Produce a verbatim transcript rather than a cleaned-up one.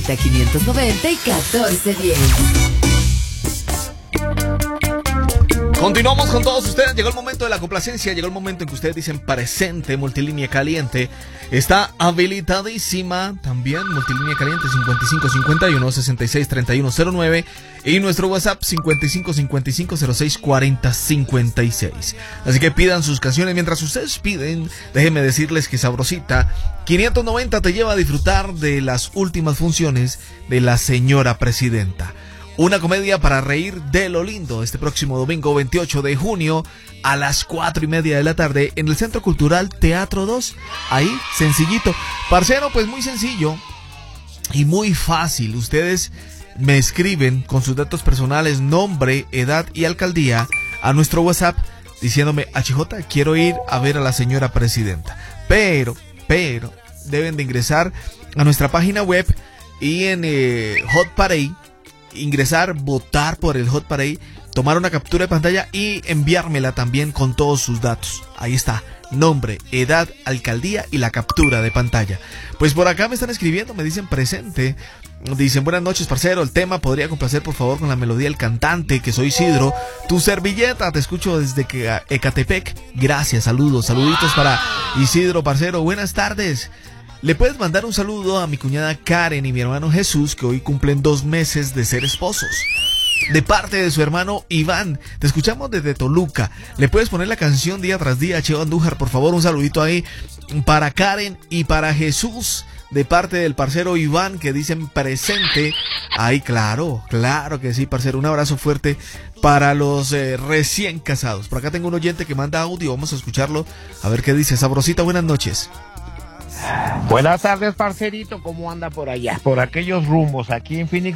treinta, quinientos noventa y catorce diez. Continuamos con todos ustedes. Llegó el momento de la complacencia. Llegó el momento en que ustedes dicen presente. Multilínea caliente está habilitadísima. También multilínea caliente cincuenta y cinco cincuenta y uno, sesenta y seis, treinta y uno cero nueve. Y nuestro WhatsApp cincuenta y cinco cincuenta y cinco, cero seis, cuarenta, cincuenta y seis. Así que pidan sus canciones. Mientras ustedes piden, déjenme decirles que Sabrosita quinientos noventa te lleva a disfrutar de las últimas funciones de la señora presidenta. Una comedia para reír de lo lindo este próximo domingo veintiocho de junio a las cuatro y media de la tarde en el Centro Cultural Teatro dos. Ahí, sencillito. Parcero, pues muy sencillo y muy fácil. Ustedes me escriben con sus datos personales, nombre, edad y alcaldía a nuestro WhatsApp diciéndome: H J, quiero ir a ver a la señora presidenta. Pero, pero, deben de ingresar a nuestra página web y en eh, Hot Parade, ingresar, votar por el Hot Parade, tomar una captura de pantalla y enviármela también con todos sus datos. Ahí está, nombre, edad, alcaldía y la captura de pantalla. Pues por acá me están escribiendo, me dicen presente. Dicen: buenas noches, parcero, el tema podría complacer por favor con la melodía del cantante, que soy Isidro, tu servilleta, te escucho desde que Ecatepec. Gracias, saludos, saluditos para Isidro, parcero, buenas tardes. Le puedes mandar un saludo a mi cuñada Karen y mi hermano Jesús, que hoy cumplen dos meses de ser esposos. De parte de su hermano Iván, te escuchamos desde Toluca. Le puedes poner la canción día tras día, Cheo Andújar, por favor, un saludito ahí para Karen y para Jesús, de parte del parcero Iván, que dicen presente. Ahí, claro, claro que sí, parcero, un abrazo fuerte para los eh, recién casados. Por acá tengo un oyente que manda audio, vamos a escucharlo, a ver qué dice. Sabrosita, buenas noches. Buenas tardes, parcerito, ¿cómo anda por allá? Por aquellos rumbos, aquí en Phoenix,